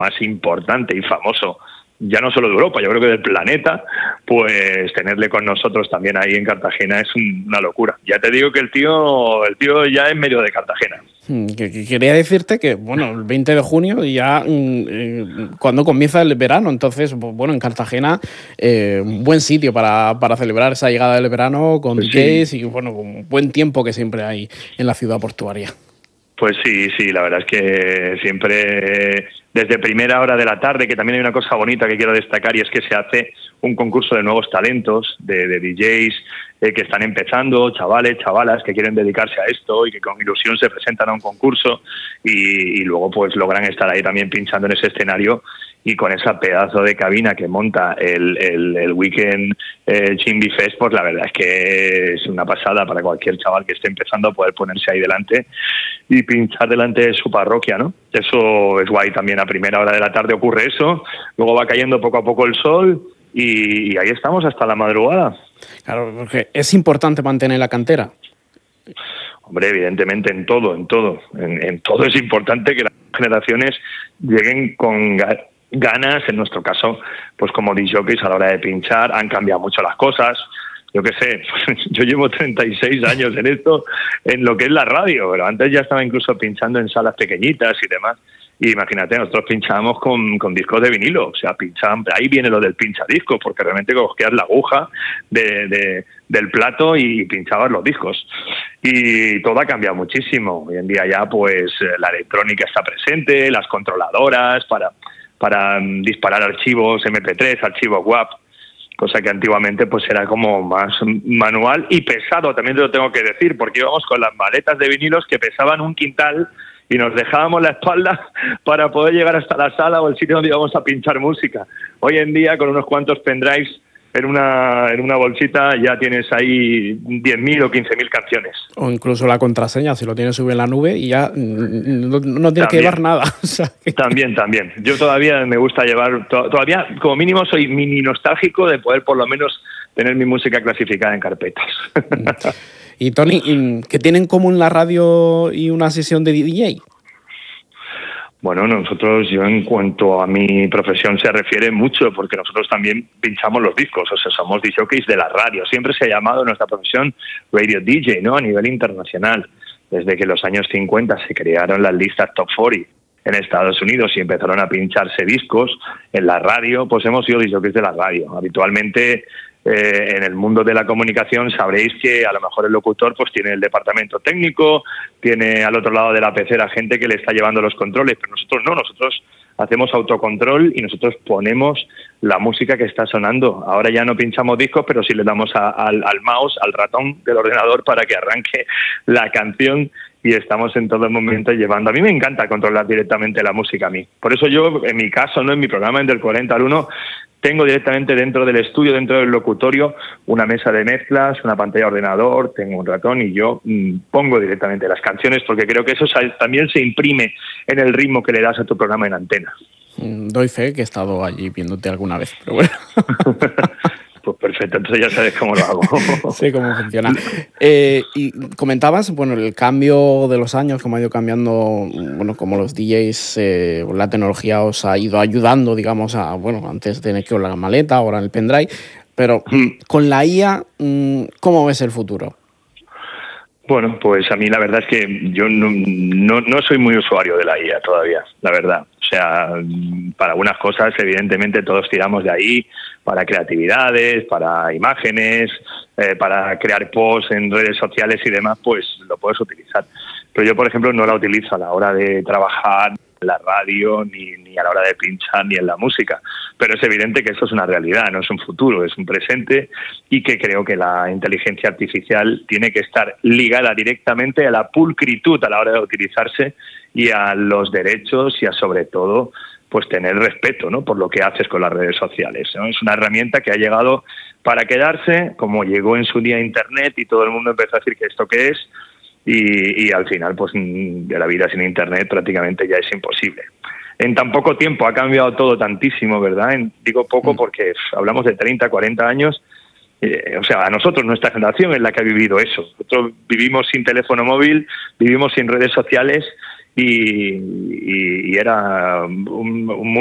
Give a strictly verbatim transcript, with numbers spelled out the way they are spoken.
más importante y famoso, ya no solo de Europa, yo creo que del planeta, pues tenerle con nosotros también ahí en Cartagena es un, una locura. Ya te digo que el tío el tío ya es medio de Cartagena. Quería decirte que, bueno, el veinte de junio ya eh, cuando comienza el verano, entonces, bueno, en Cartagena, eh, un buen sitio para, para celebrar esa llegada del verano con Pues D Js sí. y, bueno, con buen tiempo que siempre hay en la ciudad portuaria. Pues sí, sí, la verdad es que siempre desde primera hora de la tarde, que también hay una cosa bonita que quiero destacar y es que se hace un concurso de nuevos talentos, de, de D Js eh, que están empezando, chavales, chavalas que quieren dedicarse a esto y que con ilusión se presentan a un concurso y, y luego pues logran estar ahí también pinchando en ese escenario y con esa pedazo de cabina que monta el, el, el Weekend eh, Chimbi Fest, pues la verdad es que es una pasada para cualquier chaval que esté empezando a poder ponerse ahí delante y pinchar delante de su parroquia, ¿no? Eso es guay también, a primera hora de la tarde ocurre eso, luego va cayendo poco a poco el sol y, y ahí estamos hasta la madrugada. Claro, porque es importante mantener la cantera. Hombre, evidentemente en todo, en todo, en, en todo es importante que las generaciones lleguen con ganas, en nuestro caso, pues como disc jockeys a la hora de pinchar, han cambiado mucho las cosas. Yo qué sé, yo llevo treinta y seis años en esto, en lo que es la radio, pero antes ya estaba incluso pinchando en salas pequeñitas y demás. Y imagínate, nosotros pinchábamos con, con discos de vinilo, o sea, pinchaban, ahí viene lo del pinchadiscos, porque realmente cogías la aguja de, de, del plato y pinchabas los discos. Y todo ha cambiado muchísimo. Hoy en día ya, pues, la electrónica está presente, las controladoras para, para disparar archivos eme pe tres, archivos W A P, cosa que antiguamente pues era como más manual y pesado, también te lo tengo que decir, porque íbamos con las maletas de vinilos que pesaban un quintal y nos dejábamos la espalda para poder llegar hasta la sala o el sitio donde íbamos a pinchar música. Hoy en día, con unos cuantos pendrives en una, en una bolsita, ya tienes ahí diez mil o quince mil canciones. O incluso la contraseña, si lo tienes sube en la nube y ya no, no tienes que llevar nada. O sea, que... También, también. Yo todavía me gusta llevar, to- todavía como mínimo soy mini nostálgico de poder por lo menos tener mi música clasificada en carpetas. Y Toni, ¿qué tienen en común la radio y una sesión de D J? Bueno, nosotros, yo en cuanto a mi profesión se refiere mucho, porque nosotros también pinchamos los discos, o sea, somos disc jockeys de la radio. Siempre se ha llamado nuestra profesión radio D J, ¿no? A nivel internacional. Desde que en los años cincuenta se crearon las listas Top cuarenta en Estados Unidos y empezaron a pincharse discos en la radio, pues hemos sido disc jockeys de la radio. Habitualmente, Eh, en el mundo de la comunicación sabréis que a lo mejor el locutor pues tiene el departamento técnico, tiene al otro lado de la pecera gente que le está llevando los controles, pero nosotros no, nosotros hacemos autocontrol y nosotros ponemos la música que está sonando. Ahora ya no pinchamos discos, pero sí le damos a, al, al mouse, al ratón del ordenador para que arranque la canción y estamos en todo momento llevando. A mí me encanta controlar directamente la música a mí. Por eso yo, en mi caso, no en mi programa, en Del cuarenta al uno, tengo directamente dentro del estudio, dentro del locutorio, una mesa de mezclas, una pantalla de ordenador, tengo un ratón y yo mmm, pongo directamente las canciones porque creo que eso también se imprime en el ritmo que le das a tu programa en antena. Doy fe que he estado allí viéndote alguna vez, pero bueno. Pues perfecto, entonces ya sabes cómo lo hago. Sí, cómo funciona. Eh, y comentabas, bueno, el cambio de los años, cómo ha ido cambiando, bueno, como los D Js, eh, la tecnología os ha ido ayudando, digamos, a, bueno, antes tener que ir la maleta, ahora en el pendrive, pero mm. con la I A, ¿cómo ves el futuro? Bueno, pues a mí la verdad es que yo no, no, no soy muy usuario de la I A todavía, la verdad. O sea, para algunas cosas evidentemente todos tiramos de ahí, para creatividades, para imágenes, eh, para crear posts en redes sociales y demás, pues lo puedes utilizar. Pero yo, por ejemplo, no la utilizo a la hora de trabajar en la radio, ni, ni a la hora de pinchar, ni en la música. Pero es evidente que eso es una realidad, no es un futuro, es un presente, y que creo que la inteligencia artificial tiene que estar ligada directamente a la pulcritud a la hora de utilizarse y a los derechos y a, sobre todo, pues tener respeto, ¿no?, por lo que haces con las redes sociales, ¿no? Es una herramienta que ha llegado para quedarse, como llegó en su día Internet y todo el mundo empezó a decir que esto qué es, y, y al final pues de la vida sin Internet prácticamente ya es imposible. En tan poco tiempo ha cambiado todo tantísimo, ¿verdad? En, digo poco porque hablamos de treinta, cuarenta años, eh, o sea, a nosotros, nuestra generación es la que ha vivido eso. Nosotros vivimos sin teléfono móvil, vivimos sin redes sociales y, y, y era un, un